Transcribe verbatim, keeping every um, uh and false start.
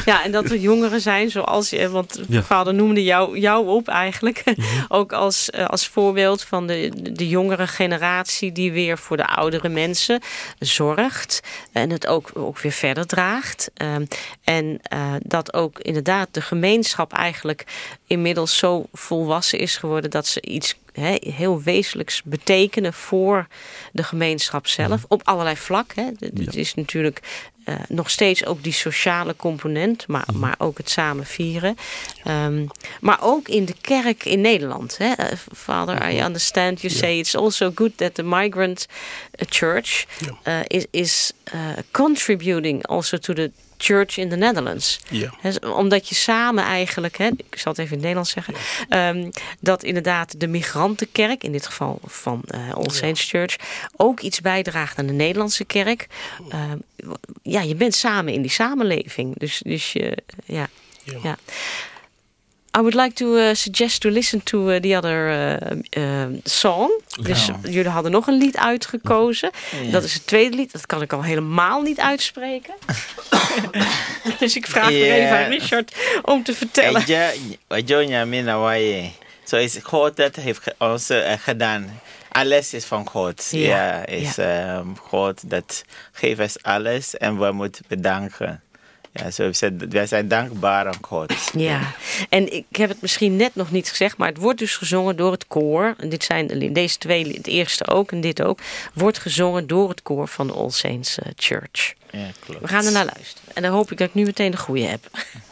Ja, en dat er jongeren zijn zoals je, want ja. vader noemde jou, jou op eigenlijk. Mm-hmm. Ook als, als voorbeeld van de, de jongere generatie die weer voor de oudere mensen zorgt. En het ook, ook weer verder draagt. Um, en uh, dat ook inderdaad de gemeenschap eigenlijk inmiddels zo volwassen is geworden dat ze iets he, heel wezenlijks betekenen voor de gemeenschap zelf. Mm-hmm. Op allerlei vlakken. Het ja. is natuurlijk uh, nog steeds ook die sociale component, maar, mm-hmm. maar ook het samen vieren. Um, maar ook in de kerk in Nederland. Hè. Uh, Father, mm-hmm. I understand you yeah. say it's also good that the migrant church yeah. uh, is, is uh, contributing also to the Church in the Netherlands. Ja. He, omdat je samen eigenlijk, hè, ik zal het even in het Nederlands zeggen, ja. um, dat inderdaad de migrantenkerk, in dit geval van uh, All Saints ja. Church, ook iets bijdraagt aan de Nederlandse kerk. Um, ja, je bent samen in die samenleving. Dus, dus je, ja. ja. ja. I would like to uh, suggest to listen to uh, the other uh, uh, song. Ja. Dus jullie hadden nog een lied uitgekozen. Ja. Dat is het tweede lied. Dat kan ik al helemaal niet uitspreken. Dus ik vraag ja. weer even aan Richard om te vertellen. Zo is God dat heeft ons uh, gedaan. Alles is van God. Ja, ja is ja. Um, God dat geeft ons alles en we moeten bedanken. Ja, zo wij zijn dankbaar aan God. Ja, en ik heb het misschien net nog niet gezegd, maar het wordt dus gezongen door het koor. En dit zijn deze twee, het eerste ook en dit ook, wordt gezongen door het koor van de All Saints Church. Ja, klopt. We gaan er naar luisteren. En dan hoop ik dat ik nu meteen de goede heb.